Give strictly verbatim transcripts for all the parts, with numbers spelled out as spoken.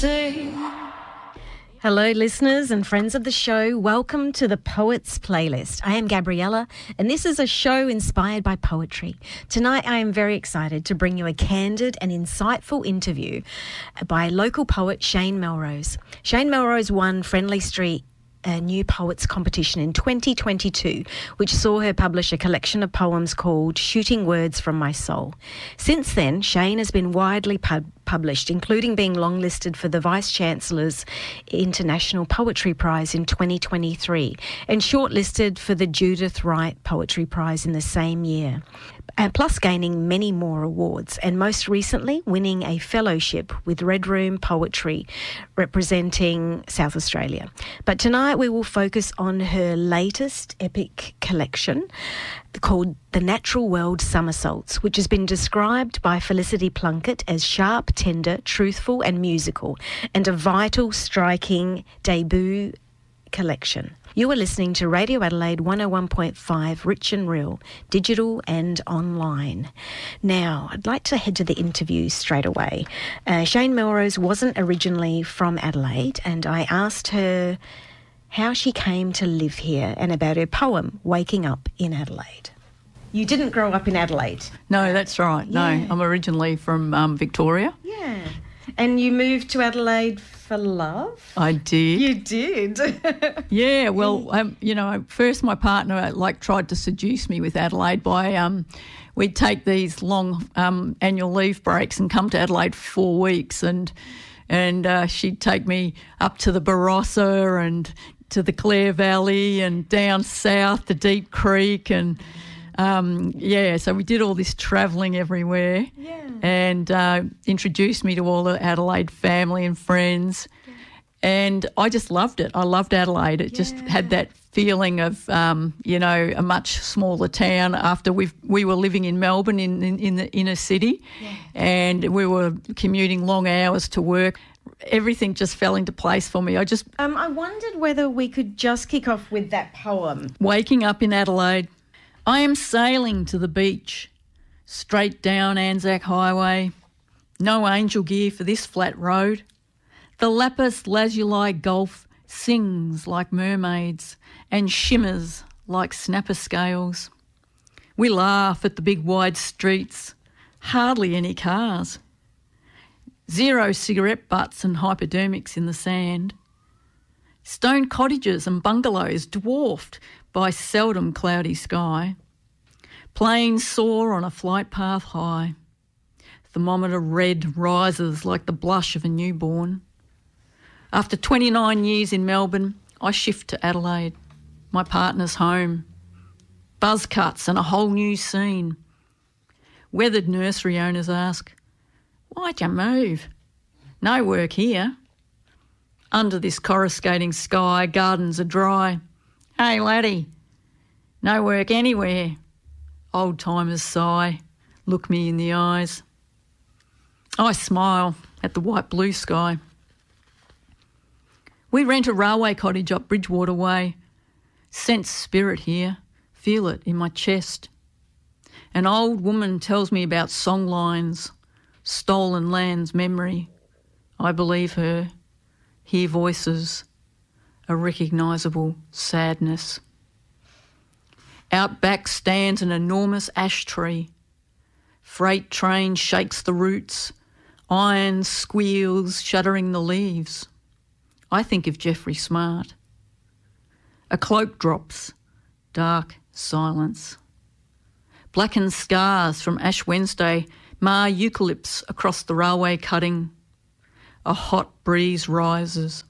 Hello, listeners and friends of the show. Welcome to the Poets Playlist. I am Gabriella, and this is a show inspired by poetry. Tonight, I am very excited to bring you a candid and insightful interview by local poet Shane Melrose. Shane Melrose won Friendly Street a New Poets competition in twenty twenty-two, which saw her publish a collection of poems called Shooting Words from My Soul. Since then, Shane has been widely pub- published, including being longlisted for the Vice-Chancellor's International Poetry Prize in twenty twenty-three and shortlisted for the Judith Wright Poetry Prize in the same year, and plus gaining many more awards, and most recently winning a fellowship with Red Room Poetry representing South Australia. But tonight we will focus on her latest epic collection called The Natural World Somersaults, which has been described by Felicity Plunkett as sharp, tender, truthful and musical, and a vital, striking debut collection. You are listening to Radio Adelaide one oh one point five, Rich and Real, digital and online. Now, I'd like to head to the interview straight away. Uh, Shane Melrose wasn't originally from Adelaide, and I asked her how she came to live here and about her poem, Waking Up in Adelaide. You didn't grow up in Adelaide? No, that's right. Yeah. No, I'm originally from um, Victoria. Yeah. And you moved to Adelaide for love? I did. You did? Yeah, well, um, you know, first my partner, like, tried to seduce me with Adelaide by, um, we'd take these long um, annual leave breaks and come to Adelaide for four weeks and and uh, she'd take me up to the Barossa and to the Clare Valley and down south to Deep Creek and... Um, yeah, so we did all this travelling everywhere, yeah. and uh, introduced me to all the Adelaide family and friends, yeah. and I just loved it. I loved Adelaide. It yeah. just had that feeling of, um, you know, a much smaller town after we we were living in Melbourne in, in, in the inner city, yeah. and we were commuting long hours to work. Everything just fell into place for me. I just... Um, I wondered whether we could just kick off with that poem. Waking Up in Adelaide. I am sailing to the beach, straight down Anzac Highway. No angel gear for this flat road. The lapis lazuli Gulf sings like mermaids and shimmers like snapper scales. We laugh at the big wide streets, hardly any cars. Zero cigarette butts and hypodermics in the sand. Stone cottages and bungalows dwarfed by seldom cloudy sky. Planes soar on a flight path high. Thermometer red rises like the blush of a newborn. After twenty-nine years in Melbourne, I shift to Adelaide, my partner's home. Buzz cuts and a whole new scene. Weathered nursery owners ask, "Why'd you move? No work here." Under this coruscating sky, gardens are dry. "Hey, laddie, no work anywhere." Old-timers sigh, look me in the eyes. I smile at the white blue sky. We rent a railway cottage up Bridgewater Way. Sense spirit here, feel it in my chest. An old woman tells me about songlines, stolen land's memory. I believe her, hear voices, a recognisable sadness. Out back stands an enormous ash tree. Freight train shakes the roots, iron squeals shuddering the leaves. I think of Jeffrey Smart. A cloak drops, dark silence. Blackened scars from Ash Wednesday mar eucalypts across the railway cutting. A hot breeze rises.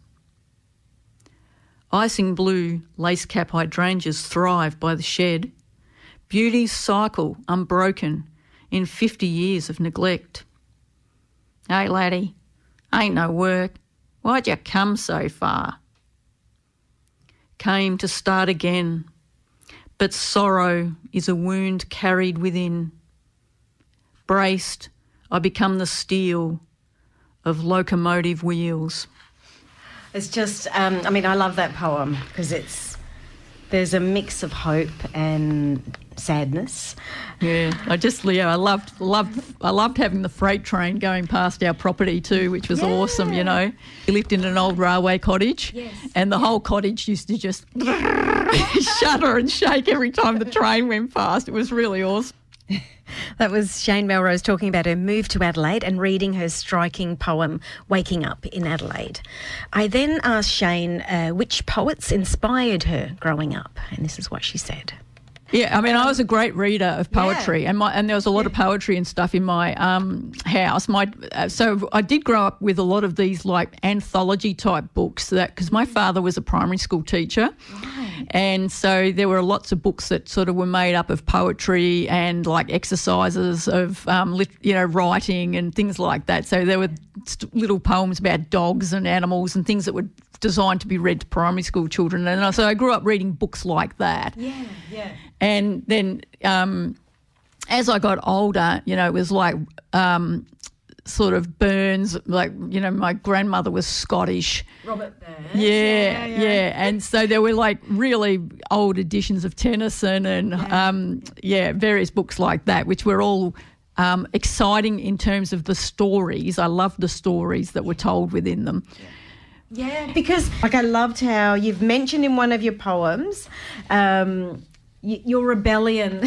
Icing blue lace-cap hydrangeas thrive by the shed. Beauty's cycle unbroken in fifty years of neglect. "Hey, laddie, ain't no work. Why'd you come so far?" Came to start again, but sorrow is a wound carried within. Braced, I become the steel of locomotive wheels. It's just, um, I mean, I love that poem because it's, there's a mix of hope and sadness. Yeah, I just, yeah, I loved, loved, I loved having the freight train going past our property too, which was Yeah. awesome. You know, we lived in an old railway cottage, Yes. and the whole cottage used to just shudder and shake every time the train went past. It was really awesome. That was Shane Melrose talking about her move to Adelaide and reading her striking poem, Waking Up in Adelaide. I then asked Shane uh, which poets inspired her growing up, and this is what she said. Yeah, I mean, I was a great reader of poetry, Yeah. and my and there was a lot of poetry and stuff in my um, house. My uh, so I did grow up with a lot of these like anthology type books that because my father was a primary school teacher, Right. and so there were lots of books that sort of were made up of poetry and like exercises of um, lit, you know writing and things like that. So there were st- little poems about dogs and animals and things that were designed to be read to primary school children, and so I grew up reading books like that. Yeah, yeah. And then um, as I got older, you know, it was like um, sort of Burns, like, you know, my grandmother was Scottish. Robert Burns. Yeah, yeah, yeah. And so there were like really old editions of Tennyson and, Yeah. um, yeah, various books like that, which were all um, exciting in terms of the stories. I loved the stories that were told within them. Yeah, because like I loved how you've mentioned in one of your poems, um, y- your rebellion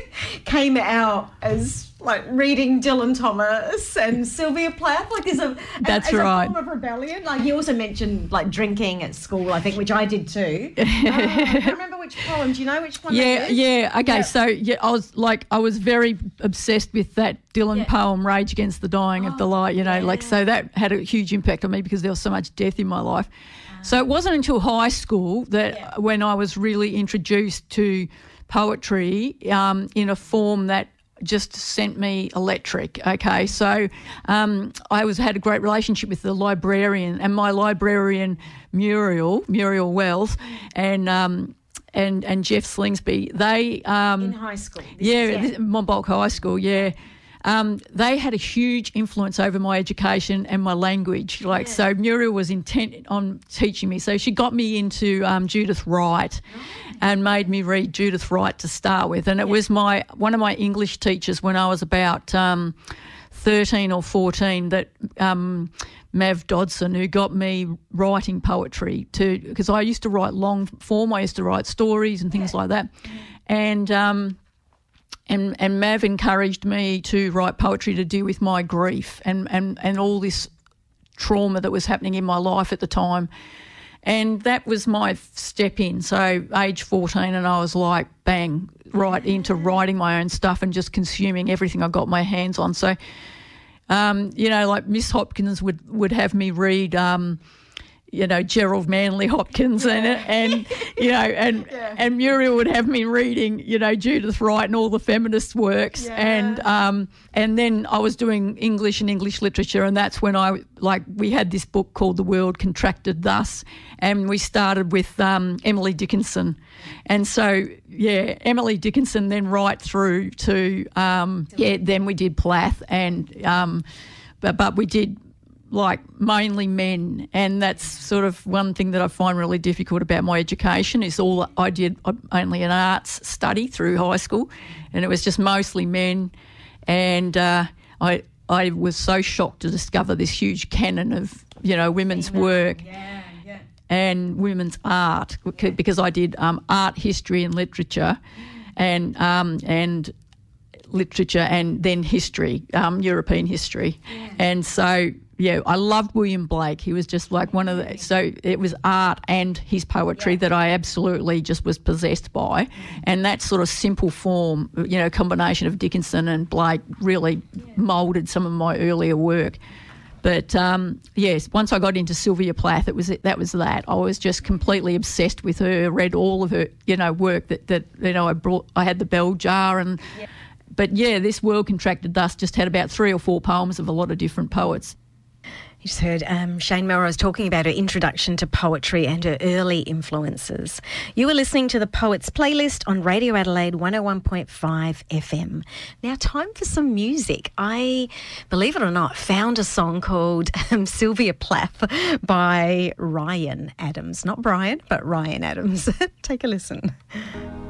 came out as like reading Dylan Thomas and Sylvia Plath. Like there's a That's as right. a form of rebellion. Like you also mentioned like drinking at school, I think, which I did too. uh, I can't remember which poem. Do you know which one? Yeah, that is? yeah. Okay, Yeah. so yeah, I was like, I was very obsessed with that Dylan Yeah. poem, "Rage Against the Dying of the Light." You know, like so that had a huge impact on me because there was so much death in my life. So it wasn't until high school that Yeah. when I was really introduced to poetry um, in a form that just sent me electric. Okay, so um, I was had a great relationship with the librarian, and my librarian Muriel Muriel Wells, and um, and and Jeff Slingsby. They um, In high school. This yeah, is- this- Monbulk High School. Yeah. Um, they had a huge influence over my education and my language. Like, Yeah. so Muriel was intent on teaching me. So she got me into um, Judith Wright and made me read Judith Wright to start with. And it was my one of my English teachers when I was about um, thirteen or fourteen that um, Mav Dodson, who got me writing poetry to because I used to write long form. I used to write stories and things like that. And um, And, and Mav encouraged me to write poetry to deal with my grief and, and, and all this trauma that was happening in my life at the time. And that was my step in. So age fourteen and I was like, bang, right into writing my own stuff and just consuming everything I got my hands on. So, um, you know, like Miss Hopkins would, would have me read um, you know, Gerald Manley Hopkins and and you know and Yeah. and Muriel would have me reading, you know, Judith Wright and all the feminist works. Yeah. And um and then I was doing English and English literature, and that's when I like we had this book called The World Contracted Thus, and we started with um Emily Dickinson. And so yeah, Emily Dickinson then right through to um yeah, then we did Plath and um but but we did like mainly men, and that's sort of one thing that I find really difficult about my education is all I did only an arts study through high school, and it was just mostly men, and uh, I I was so shocked to discover this huge canon of you know women's work Yeah, yeah. and women's art because I did um, art history and literature, and um, and literature and then history, um, European history, and so. Yeah, I loved William Blake. He was just like one of the... So it was art and his poetry Yeah. that I absolutely just was possessed by. And that sort of simple form, you know, combination of Dickinson and Blake really moulded some of my earlier work. But, um, yes, once I got into Sylvia Plath, it was that was that. I was just completely obsessed with her, read all of her, you know, work that, that you know, I brought... I had the Bell Jar and... Yeah. But, yeah, this World Contracted Thus just had about three or four poems of a lot of different poets. You just heard um, Shane Melrose talking about her introduction to poetry and her early influences. You were listening to the Poets Playlist on Radio Adelaide one oh one point five F M. Now, time for some music. I, believe it or not, found a song called um, Sylvia Plath by Ryan Adams. Not Brian, but Ryan Adams. Take a listen.